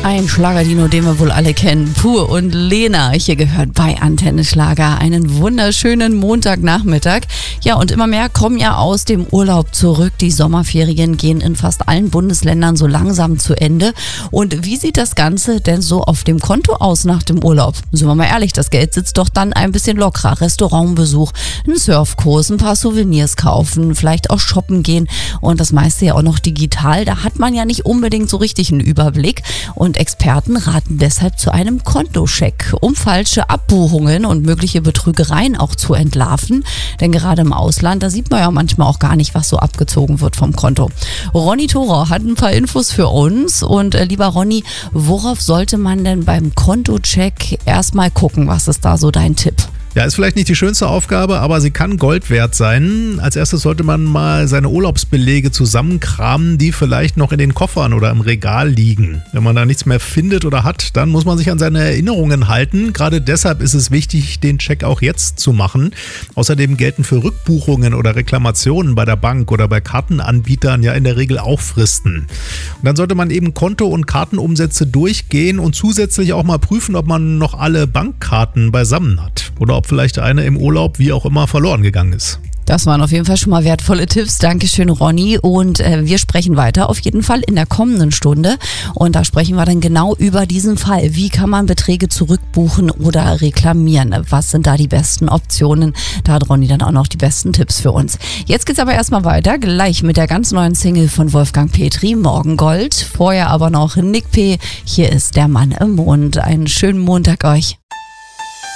Ein Schlagerdino, den wir wohl alle kennen. Pur und Lena. Hier gehört bei Antenne Schlager einen wunderschönen Montagnachmittag. Ja, und immer mehr kommen ja aus dem Urlaub zurück. Die Sommerferien gehen in fast allen Bundesländern so langsam zu Ende. Und wie sieht das Ganze denn so auf dem Konto aus nach dem Urlaub? Sind wir mal ehrlich, das Geld sitzt doch dann ein bisschen lockerer. Restaurantbesuch, einen Surfkurs, ein paar Souvenirs kaufen, vielleicht auch shoppen gehen und das meiste ja auch noch digital. Da hat man ja nicht unbedingt so richtig einen Überblick. Und Experten raten deshalb zu einem Kontocheck, um falsche Abbuchungen und mögliche Betrügereien auch zu entlarven. Denn gerade im Ausland, da sieht man ja manchmal auch gar nicht, was so abgezogen wird vom Konto. Ronny Thorau hat ein paar Infos für uns. Und lieber Ronny, worauf sollte man denn beim Kontocheck erstmal gucken? Was ist da so dein Tipp? Ja, ist vielleicht nicht die schönste Aufgabe, aber sie kann Gold wert sein. Als erstes sollte man mal seine Urlaubsbelege zusammenkramen, die vielleicht noch in den Koffern oder im Regal liegen. Wenn man da nichts mehr findet oder hat, dann muss man sich an seine Erinnerungen halten. Gerade deshalb ist es wichtig, den Check auch jetzt zu machen. Außerdem gelten für Rückbuchungen oder Reklamationen bei der Bank oder bei Kartenanbietern ja in der Regel auch Fristen. Und dann sollte man eben Konto- und Kartenumsätze durchgehen und zusätzlich auch mal prüfen, ob man noch alle Bankkarten beisammen hat oder ob vielleicht eine im Urlaub wie auch immer verloren gegangen ist. Das waren auf jeden Fall schon mal wertvolle Tipps. Dankeschön, Ronny. Und wir sprechen weiter auf jeden Fall in der kommenden Stunde. Und da sprechen wir dann genau über diesen Fall. Wie kann man Beträge zurückbuchen oder reklamieren? Was sind da die besten Optionen? Da hat Ronny dann auch noch die besten Tipps für uns. Jetzt geht's aber erstmal weiter, gleich mit der ganz neuen Single von Wolfgang Petri, Morgengold. Vorher aber noch Nick P. Hier ist der Mann im Mond. Einen schönen Montag euch.